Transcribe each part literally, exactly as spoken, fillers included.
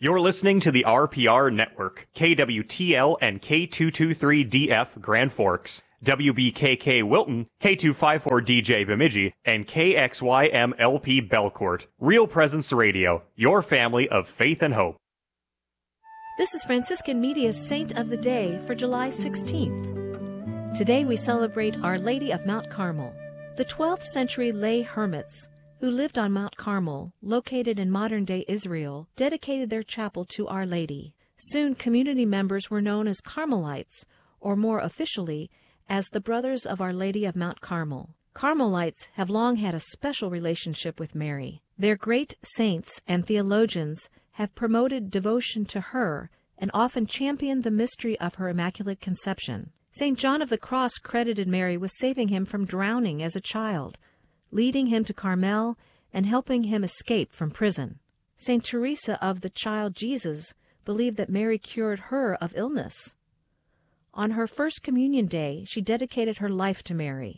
You're listening to the R P R Network, K W T L and K two twenty-three D F Grand Forks, W B K K Wilton, K two fifty-four D J Bemidji, and K X Y M L P Belcourt. Real Presence Radio, your family of faith and hope. This is Franciscan Media's Saint of the Day for July sixteenth. Today we celebrate Our Lady of Mount Carmel. The twelfth century lay hermits who lived on Mount Carmel, located in modern-day Israel, dedicated their chapel to Our Lady. Soon, community members were known as Carmelites, or more officially, as the Brothers of Our Lady of Mount Carmel. Carmelites have long had a special relationship with Mary. Their great saints and theologians have promoted devotion to her and often championed the mystery of her Immaculate Conception. Saint John of the Cross credited Mary with saving him from drowning as a child, leading him to Carmel, and helping him escape from prison. Saint Teresa of the Child Jesus believed that Mary cured her of illness. On her First Communion Day, she dedicated her life to Mary.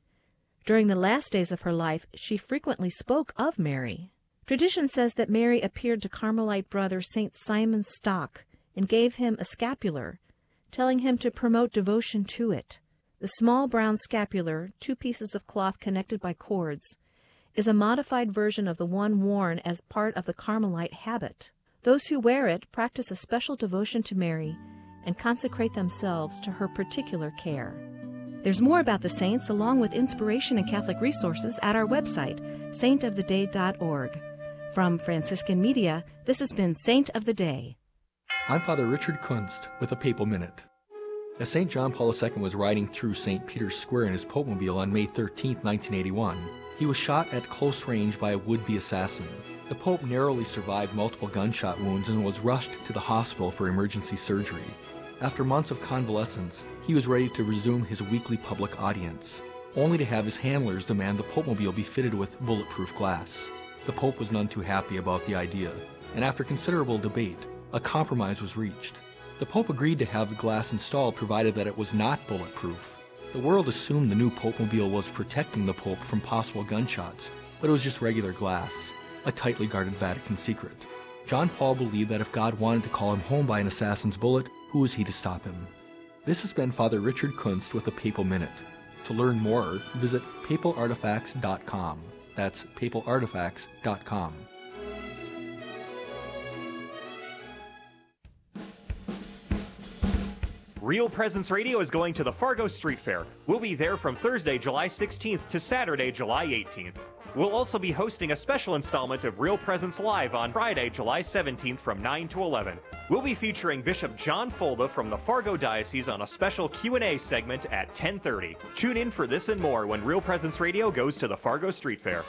During the last days of her life, she frequently spoke of Mary. Tradition says that Mary appeared to Carmelite brother Saint Simon Stock and gave him a scapular, telling him to promote devotion to it. The small brown scapular, two pieces of cloth connected by cords, is a modified version of the one worn as part of the Carmelite habit. Those who wear it practice a special devotion to Mary and consecrate themselves to her particular care. There's more about the saints, along with inspiration and Catholic resources, at our website, saint of the day dot org. From Franciscan Media, this has been Saint of the Day. I'm Father Richard Kunst with a Papal Minute. As Saint John Paul the Second was riding through Saint Peter's Square in his Popemobile on May thirteenth, nineteen eighty-one, he was shot at close range by a would-be assassin. The Pope narrowly survived multiple gunshot wounds and was rushed to the hospital for emergency surgery. After months of convalescence, he was ready to resume his weekly public audience, only to have his handlers demand the Popemobile be fitted with bulletproof glass. The Pope was none too happy about the idea, and after considerable debate, a compromise was reached. The Pope agreed to have the glass installed provided that it was not bulletproof. The world assumed the new Popemobile was protecting the Pope from possible gunshots, but it was just regular glass, a tightly guarded Vatican secret. John Paul believed that if God wanted to call him home by an assassin's bullet, who was he to stop him? This has been Father Richard Kunst with a Papal Minute. To learn more, visit papal artifacts dot com. That's papal artifacts dot com. Real Presence Radio is going to the Fargo Street Fair. We'll be there from Thursday, July sixteenth to Saturday, July eighteenth. We'll also be hosting a special installment of Real Presence Live on Friday, July seventeenth from nine to eleven. We'll be featuring Bishop John Folda from the Fargo Diocese on a special Q and A segment at ten thirty. Tune in for this and more when Real Presence Radio goes to the Fargo Street Fair.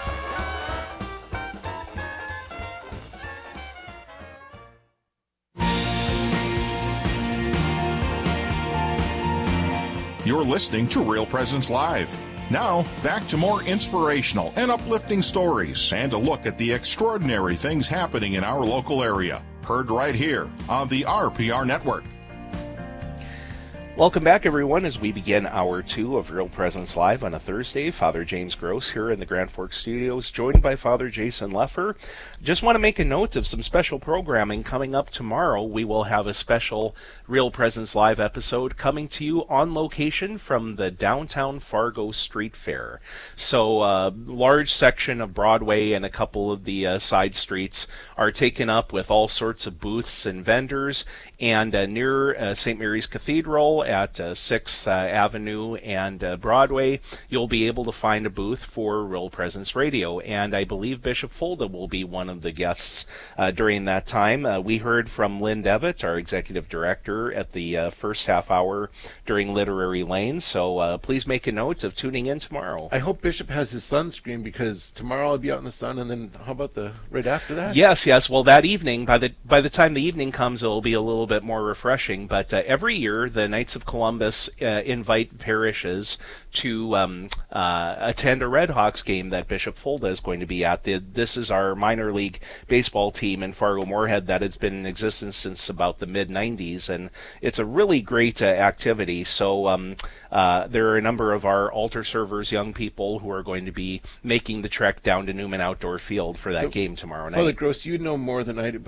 You're listening to Real Presence Live. Now, back to more inspirational and uplifting stories and a look at the extraordinary things happening in our local area. Heard right here on the R P R Network. Welcome back, everyone, as we begin hour two of Real Presence Live on a Thursday. Father James Gross here in the Grand Forks studios, joined by Father Jason Leffer. Just want to make a note of some special programming coming up tomorrow. We will have a special Real Presence Live episode coming to you on location from the downtown Fargo Street Fair. So a uh, large section of Broadway and a couple of the uh, side streets are taken up with all sorts of booths and vendors. And uh, near uh, Saint Mary's Cathedral at uh, sixth uh, Avenue and uh, Broadway, you'll be able to find a booth for Real Presence Radio. And I believe Bishop Folda will be one of the guests uh, during that time. Uh, we heard from Lynn Devitt, our executive director, at the uh, first half hour during Literary Lane. So uh, please make a note of tuning in tomorrow. I hope Bishop has his sunscreen, because tomorrow I'll be out in the sun, and then how about the right after that? Yes, yes. Well, that evening, by the by the time the evening comes, it'll be a little bit more refreshing. But uh, every year, the Knights of Columbus uh, invite parishes to um, uh, attend a Red Hawks game that Bishop Folda is going to be at. The, this is our minor league baseball team in Fargo-Moorhead that has been in existence since about the mid nineties, and it's a really great uh, activity. So um, uh, there are a number of our altar servers, young people, who are going to be making the trek down to Newman Outdoor Field for that so, game tomorrow night. Father Gross, you know more than I do, but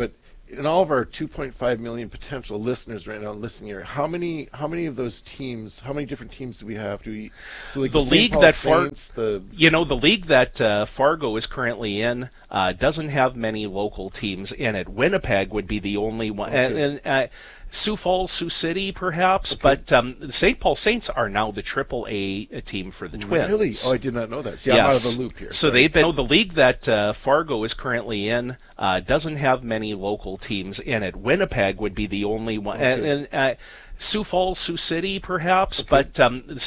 in all of our two point five million potential listeners right now listening here, how many how many of those teams, how many different teams do we have? Do we so like the, the league Paul that Far- Saints, the you know the league that uh, Fargo is currently in uh, doesn't have many local teams in it. Winnipeg would be the only one, Okay. and, and uh, Sioux Falls, Sioux City, perhaps. Okay. But um, the Saint Paul Saints are now the Triple A team for the Twins. Really? Oh, I did not know that. See, yes. I'm out of the loop here. So Sorry. they've been no, the league that uh, Fargo is currently in uh, doesn't have many local teams in it. Winnipeg would be the only one, Okay. and, and uh, Sioux Falls, Sioux City, perhaps. Okay. But um,